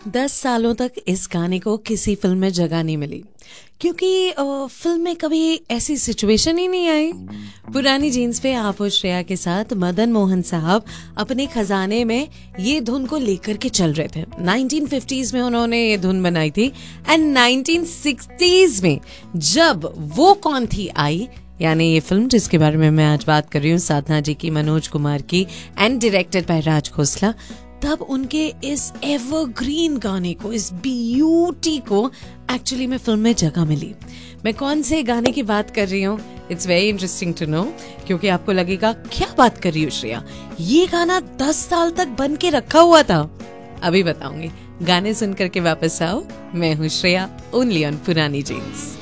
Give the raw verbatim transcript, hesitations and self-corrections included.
दस सालों तक इस गाने को किसी फिल्म में जगह नहीं मिली क्योंकि अ, फिल्म में कभी ऐसी सिचुएशन ही नहीं आई। पुरानी जीन्स पे आप और श्रेया के साथ मदन मोहन साहब अपने खजाने में ये धुन को लेकर के चल रहे थे। नाइनटीन फिफ्टीज़ में उन्होंने ये धुन बनाई थी एंड नाइनटीन सिक्सटीज़ में जब वो कौन थी आई, यानी ये फिल्म जिसके बारे में मैं आज बात कर रही हूँ, साधना जी की, मनोज कुमार की and directed by Raj Khosla, तब उनके इस एवरग्रीन गाने को, इस ब्यूटी को एक्चुअली में फिल्म में जगह मिली। मैं कौन से गाने की बात कर रही हूँ, it's very interesting to know, क्योंकि आपको लगेगा क्या बात कर रही हूँ श्रेया, ये गाना दस साल तक बन के रखा हुआ था। अभी बताऊंगी, गाने सुन करके वापस आओ। मैं हूँ श्रेया, ओनली ऑन पुरानी जीन्स।